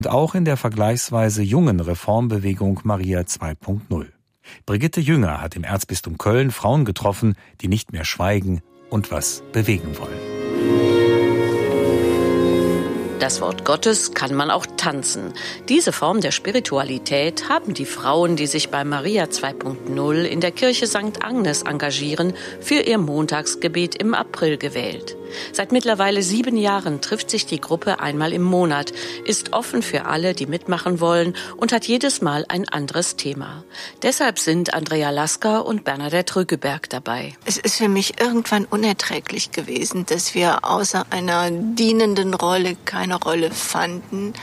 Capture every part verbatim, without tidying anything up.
Und auch in der vergleichsweise jungen Reformbewegung Maria zwei Punkt null. Brigitte Jünger hat im Erzbistum Köln Frauen getroffen, die nicht mehr schweigen und was bewegen wollen. Das Wort Gottes kann man auch tanzen. Diese Form der Spiritualität haben die Frauen, die sich bei Maria zwei Punkt null in der Kirche Sankt Agnes engagieren, für ihr Montagsgebet im April gewählt. Seit mittlerweile sieben Jahren trifft sich die Gruppe einmal im Monat, ist offen für alle, die mitmachen wollen und hat jedes Mal ein anderes Thema. Deshalb sind Andrea Lasker und Bernadette Rüggeberg dabei. Es ist für mich irgendwann unerträglich gewesen, dass wir außer einer dienenden Rolle keine Rolle fanden,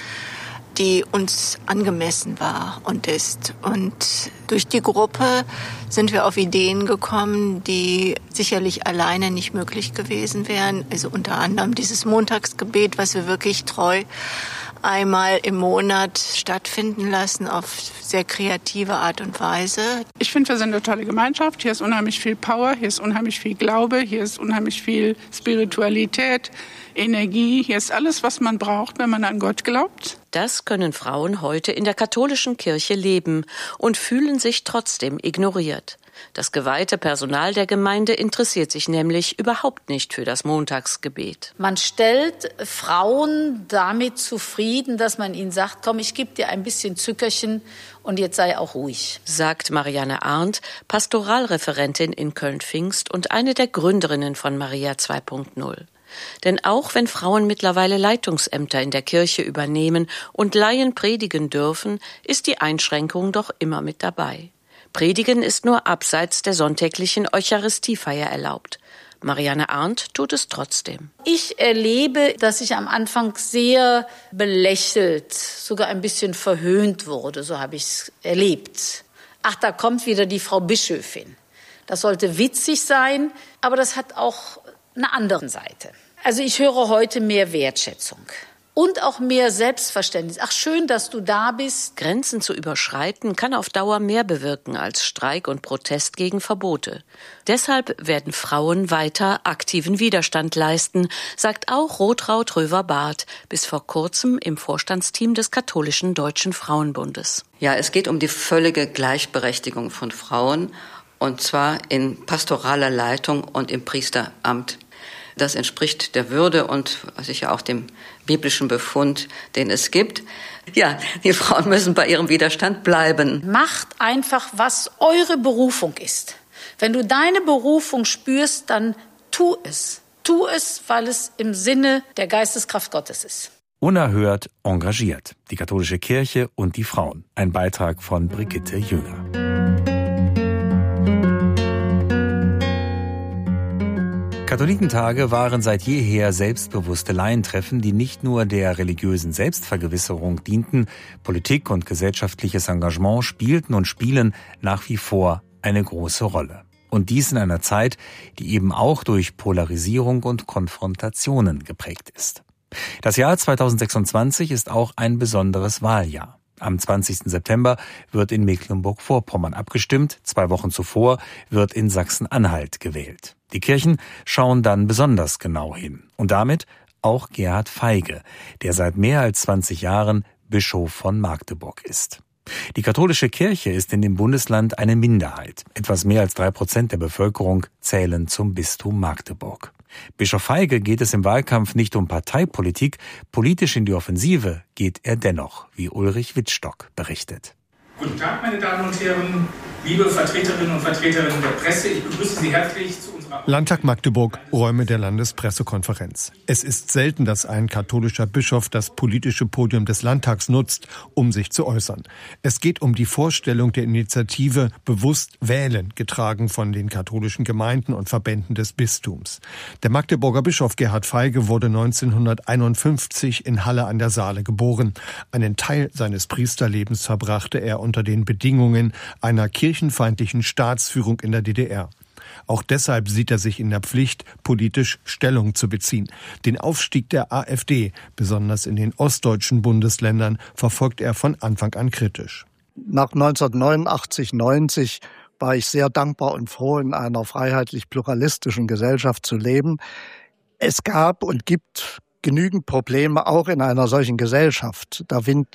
die uns angemessen war und ist. Und durch die Gruppe sind wir auf Ideen gekommen, die sicherlich alleine nicht möglich gewesen wären. Also unter anderem dieses Montagsgebet, was wir wirklich treu einmal im Monat stattfinden lassen auf sehr kreative Art und Weise. Ich finde, wir sind eine tolle Gemeinschaft. Hier ist unheimlich viel Power, hier ist unheimlich viel Glaube, hier ist unheimlich viel Spiritualität, Energie. Hier ist alles, was man braucht, wenn man an Gott glaubt. Das können Frauen heute in der katholischen Kirche leben und fühlen sich trotzdem ignoriert. Das geweihte Personal der Gemeinde interessiert sich nämlich überhaupt nicht für das Montagsgebet. Man stellt Frauen damit zufrieden, dass man ihnen sagt, komm, ich gebe dir ein bisschen Zückerchen und jetzt sei auch ruhig. Sagt Marianne Arndt, Pastoralreferentin in Köln-Pfingst und eine der Gründerinnen von Maria zwei Punkt null. Denn auch wenn Frauen mittlerweile Leitungsämter in der Kirche übernehmen und Laien predigen dürfen, ist die Einschränkung doch immer mit dabei. Predigen ist nur abseits der sonntäglichen Eucharistiefeier erlaubt. Marianne Arndt tut es trotzdem. Ich erlebe, dass ich am Anfang sehr belächelt, sogar ein bisschen verhöhnt wurde. So habe ich es erlebt. Ach, da kommt wieder die Frau Bischöfin. Das sollte witzig sein, aber das hat auch eine andere Seite. Also ich höre heute mehr Wertschätzung. Und auch mehr Selbstverständnis. Ach, schön, dass du da bist. Grenzen zu überschreiten kann auf Dauer mehr bewirken als Streik und Protest gegen Verbote. Deshalb werden Frauen weiter aktiven Widerstand leisten, sagt auch Rotraud Röver-Barth, bis vor kurzem im Vorstandsteam des Katholischen Deutschen Frauenbundes. Ja, es geht um die völlige Gleichberechtigung von Frauen, und zwar in pastoraler Leitung und im Priesteramt. Das entspricht der Würde und sicher auch dem biblischen Befund, den es gibt. Ja, die Frauen müssen bei ihrem Widerstand bleiben. Macht einfach, was eure Berufung ist. Wenn du deine Berufung spürst, dann tu es. Tu es, weil es im Sinne der Geisteskraft Gottes ist. Unerhört engagiert. Die katholische Kirche und die Frauen. Ein Beitrag von Brigitte Jünger. Katholikentage waren seit jeher selbstbewusste Laientreffen, die nicht nur der religiösen Selbstvergewisserung dienten, Politik und gesellschaftliches Engagement spielten und spielen nach wie vor eine große Rolle. Und dies in einer Zeit, die eben auch durch Polarisierung und Konfrontationen geprägt ist. Das Jahr zweitausendsechsundzwanzig ist auch ein besonderes Wahljahr. Am zwanzigsten September wird in Mecklenburg-Vorpommern abgestimmt, zwei Wochen zuvor wird in Sachsen-Anhalt gewählt. Die Kirchen schauen dann besonders genau hin. Und damit auch Gerhard Feige, der seit mehr als zwanzig Jahren Bischof von Magdeburg ist. Die katholische Kirche ist in dem Bundesland eine Minderheit. Etwas mehr als drei Prozent der Bevölkerung zählen zum Bistum Magdeburg. Bischof Feige geht es im Wahlkampf nicht um Parteipolitik. Politisch in die Offensive geht er dennoch, wie Ulrich Wittstock berichtet. Guten Tag, meine Damen und Herren, liebe Vertreterinnen und Vertreter der Presse. Ich begrüße Sie herzlich zu unserer Landtag Magdeburg, Räume der Landespressekonferenz. Es ist selten, dass ein katholischer Bischof das politische Podium des Landtags nutzt, um sich zu äußern. Es geht um die Vorstellung der Initiative Bewusst wählen, getragen von den katholischen Gemeinden und Verbänden des Bistums. Der Magdeburger Bischof Gerhard Feige wurde neunzehnhunderteinundfünfzig in Halle an der Saale geboren. Einen Teil seines Priesterlebens verbrachte er unter den Bedingungen einer kirchenfeindlichen Staatsführung in der D D R. Auch deshalb sieht er sich in der Pflicht, politisch Stellung zu beziehen. Den Aufstieg der AfD, besonders in den ostdeutschen Bundesländern, verfolgt er von Anfang an kritisch. Nach neunzehnhundertneunundachtzig, neunzig war ich sehr dankbar und froh, in einer freiheitlich-pluralistischen Gesellschaft zu leben. Es gab und gibt genügend Probleme auch in einer solchen Gesellschaft. Da